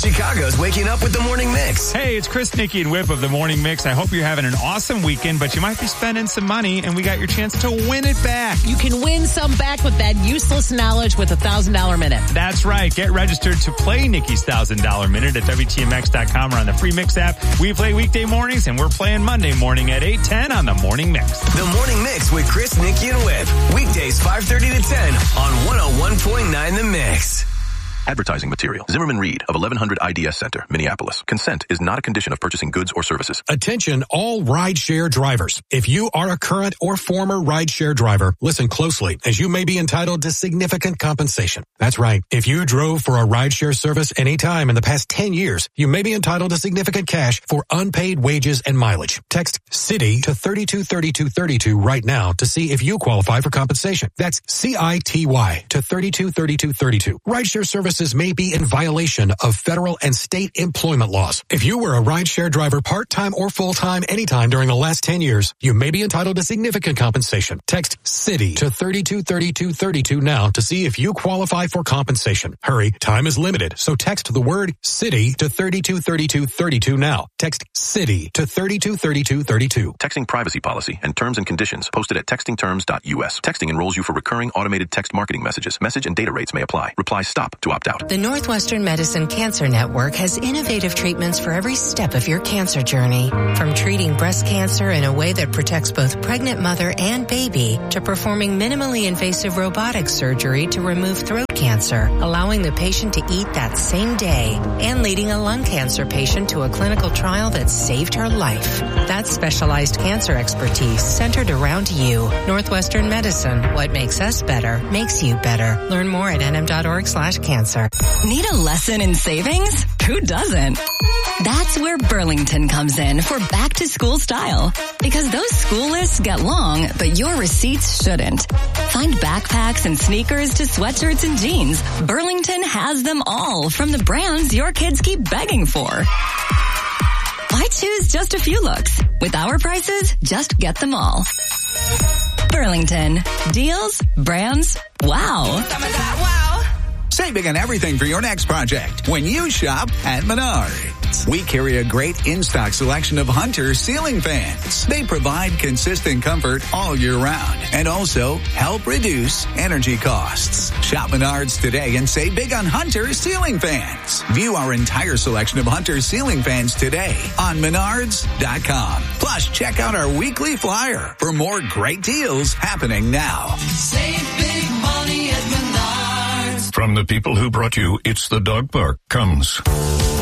Chicago's waking up with the Morning Mix. Hey, it's Chris, Nikki, and Whip of the Morning Mix. I hope you're having an awesome weekend, but you might be spending some money, and we got your chance to win it back. You can win some back with that useless knowledge with a $1,000 minute. That's right. Get registered to play Nikki's $1,000 minute at WTMX.com or on the free Mix app. We play weekday mornings, and we're playing Monday morning at 8:10 on the Morning Mix. The Morning Mix with Chris, Nikki, and Whip. Weekdays 5:30 to 10 on 101.9 The Mix. Advertising material. Zimmerman Reed of 1100 IDS Center, Minneapolis. Consent is not a condition of purchasing goods or services. Attention all rideshare drivers. If you are a current or former rideshare driver, listen closely as you may be entitled to significant compensation. That's right. If you drove for a rideshare service any time in the past 10 years, you may be entitled to significant cash for unpaid wages and mileage. Text CITY to 323232 right now to see if you qualify for compensation. That's CITY to 323232. Rideshare services may be in violation of federal and state employment laws. If you were a rideshare driver part-time or full-time anytime during the last 10 years, you may be entitled to significant compensation. Text CITY to 323232 now to see if you qualify for compensation. Hurry, time is limited, so text the word CITY to 323232 now. Text CITY to 323232. Texting privacy policy and terms and conditions posted at textingterms.us. Texting enrolls you for recurring automated text marketing messages. Message and data rates may apply. Reply STOP to opt out. The Northwestern Medicine Cancer Network has innovative treatments for every step of your cancer journey. From treating breast cancer in a way that protects both pregnant mother and baby to performing minimally invasive robotic surgery to remove throat cancer, allowing the patient to eat that same day, and leading a lung cancer patient to a clinical trial that saved her life. That's specialized cancer expertise centered around you. Northwestern Medicine. What makes us better makes you better. Learn more at nm.org/cancer. Need a lesson in savings? Who doesn't? That's where Burlington comes in for back to school style. Because those school lists get long, but your receipts shouldn't. Find backpacks and sneakers to sweatshirts and jeans. Burlington has them all from the brands your kids keep begging for. Why choose just a few looks? With our prices, just get them all. Burlington. Deals, brands, wow. Save big on everything for your next project when you shop at Menards. We carry a great in-stock selection of Hunter ceiling fans. They provide consistent comfort all year round and also help reduce energy costs. Shop Menards today and save big on Hunter ceiling fans. View our entire selection of Hunter ceiling fans today on Menards.com. Plus, check out our weekly flyer for more great deals happening now. Save big money at Menards. From the people who brought you It's the Dog Park comes